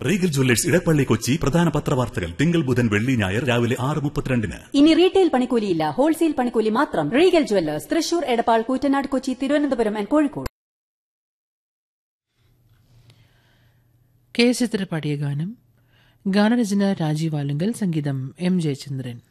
Regal Jewellers Edappally Kochi പ്രധാന പത്രവാർത്തകൾ തിങ്കൾ ബുധൻ വെള്ളി ഞായർ രാവിലെ 6:32. ഇനി റീറ്റെയിൽ പണിക്കൂലിയില്ല, ഹോൾസെയിൽ പണിക്കൂലി മാത്രം. Regal Jewellers, Thrissur, Edappal, Koottanad, Kochi, Thiruvananthapuram and Kozhikode. K ചിത്ര പാടിയ ഗാനം. ഗാനരചന രാജീവ് ആലുങ്കൽ, സംഗീതം എം ജയചന്ദ്രൻ.